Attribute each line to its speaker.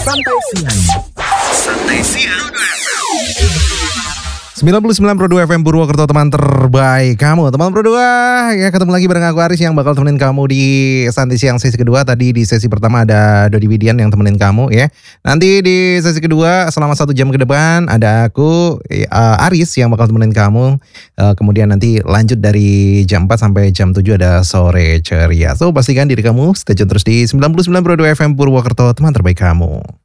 Speaker 1: Santai Siang. Santai Siang.
Speaker 2: 99.2 FM Purwokerto, teman terbaik kamu. Teman Pro 2, ya ketemu lagi bareng aku Aris yang bakal temenin kamu di Santai Siang sesi kedua. Tadi di sesi pertama ada Dodi Widian yang temenin kamu ya. Nanti di sesi kedua selama 1 jam ke depan ada aku Aris yang bakal temenin kamu. Kemudian nanti lanjut dari jam 4 sampai jam 7 ada Sore Ceria. So pastikan diri kamu stay tune terus di 99.2 FM Purwokerto, teman terbaik kamu.